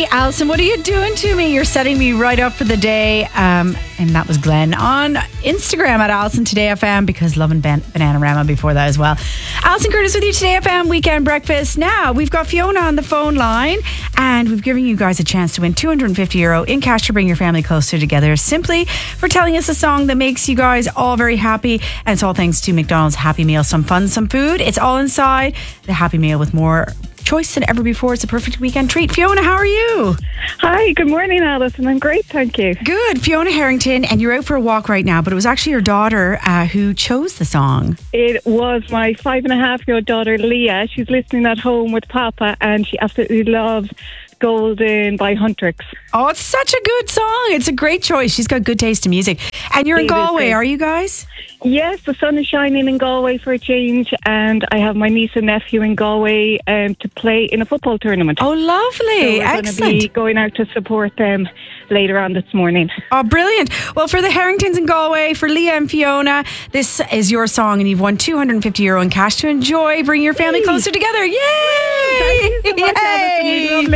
Hey, Alison, what are you doing to me? You're setting me right up for the day. And that was Glenn on Instagram at Alison Today FM, because loving Bananarama before that as well. Alison Curtis with you, Today FM Weekend Breakfast. Now, we've got Fiona on the phone line, and we've given you guys a chance to win €250 in cash to bring your family closer together, simply for telling us a song that makes you guys all very happy. And it's all thanks to McDonald's Happy Meal. Some fun, some food. It's all inside the Happy Meal with more choice than ever before. It's a perfect weekend treat. Fiona, how are you? Hi, good morning, Alison. I'm great, thank you. Good. Fiona Harrington, and you're out for a walk right now, but it was actually your daughter who chose the song. It was my 5.5-year-old daughter, Leah. She's listening at home with Papa, and she absolutely loves Golden by Huntrix. Oh, it's such a good song. It's a great choice. She's got good taste in music. And you're in Galway, are you guys? Yes, the sun is shining in Galway for a change, and I have my niece and nephew in Galway to play in a football tournament. Oh, lovely. So we're excellent. going to be going out to support them later on this morning. Oh, brilliant. Well, for the Harringtons in Galway, for Leah and Fiona, this is your song, and you've won €250 in cash to enjoy. Bring your family closer together. Yay! Thank you so much, Alison. Yay!